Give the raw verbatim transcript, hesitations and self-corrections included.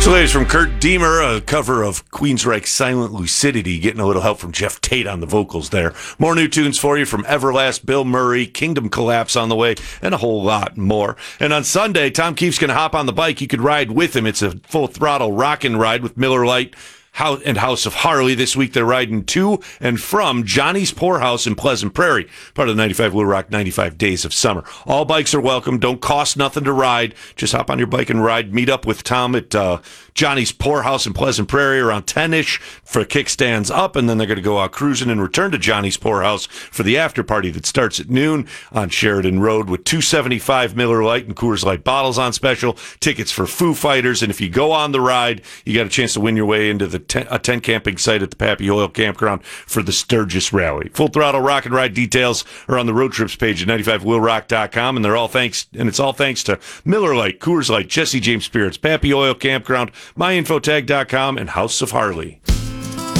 So latest from Kurt Deemer, a cover of Queensryche's Silent Lucidity, getting a little help from Jeff Tate on the vocals there. More new tunes for you from Everlast, Bill Murray, Kingdom Collapse on the way, and a whole lot more. And on Sunday, Tom Keefe's going to hop on the bike. You could ride with him. It's a full throttle rockin' ride with Miller Lite and House of Harley. This week they're riding to and from Johnny's Poorhouse in Pleasant Prairie, part of the ninety-five Blue Rock ninety-five Days of Summer. All bikes are welcome. Don't cost nothing to ride. Just hop on your bike and ride. Meet up with Tom at uh, Johnny's Poorhouse in Pleasant Prairie around ten-ish for kickstands up, and then they're going to go out cruising and return to Johnny's Poorhouse for the after party that starts at noon on Sheridan Road with two seventy-five Miller Lite and Coors Light bottles on special, tickets for Foo Fighters, and if you go on the ride, you got a chance to win your way into the Ten, a tent camping site at the Pappy Oil Campground for the Sturgis Rally. Full throttle rock and ride details are on the road trips page at ninety-five will rock dot com, and they're all thanks, and it's all thanks to Miller Lite, Coors Light, Jesse James Spirits, Pappy Oil Campground, my info tag dot com, and House of Harley.